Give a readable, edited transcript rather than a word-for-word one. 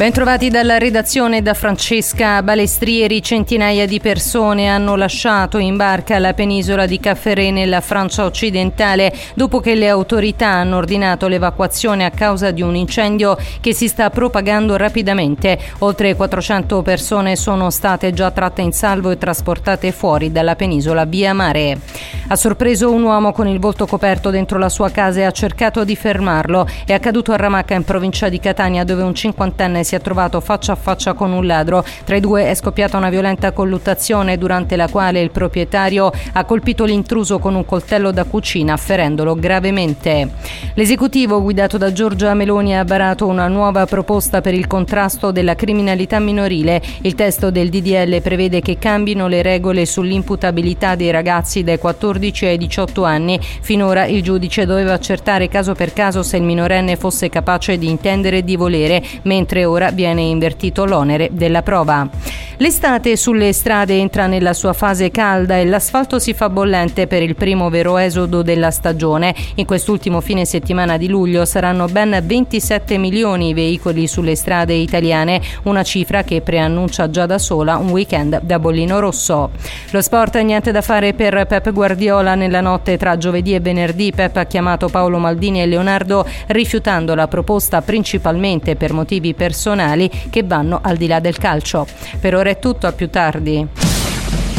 Bentrovati dalla redazione da Francesca Balestrieri. Centinaia di persone hanno lasciato in barca la penisola di Cap Ferret nella Francia occidentale dopo che le autorità hanno ordinato l'evacuazione a causa di un incendio che si sta propagando rapidamente. Oltre 400 persone sono state già tratte in salvo e trasportate fuori dalla penisola via mare. Ha sorpreso un uomo con il volto coperto dentro la sua casa e ha cercato di fermarlo. È accaduto a Ramacca, in provincia di Catania, dove un cinquantenne si è trovato faccia a faccia con un ladro. Tra i due è scoppiata una violenta colluttazione durante la quale il proprietario ha colpito l'intruso con un coltello da cucina, ferendolo gravemente. L'esecutivo guidato da Giorgia Meloni ha varato una nuova proposta per il contrasto della criminalità minorile. Il testo del DDL prevede che cambino le regole sull'imputabilità dei ragazzi dai 14 ai 18 anni. Finora il giudice doveva accertare caso per caso se il minorenne fosse capace di intendere e di volere, mentre ora viene invertito l'onere della prova. L'estate sulle strade entra nella sua fase calda e l'asfalto si fa bollente per il primo vero esodo della stagione. In quest'ultimo fine settimana di luglio saranno ben 27 milioni i veicoli sulle strade italiane, una cifra che preannuncia già da sola un weekend da bollino rosso. Lo sport, niente da fare per Pep Guardiola. Nella notte tra giovedì e venerdì Pep ha chiamato Paolo Maldini e Leonardo, rifiutando la proposta principalmente per motivi personali che vanno al di là del calcio. Per ora è tutto, a più tardi.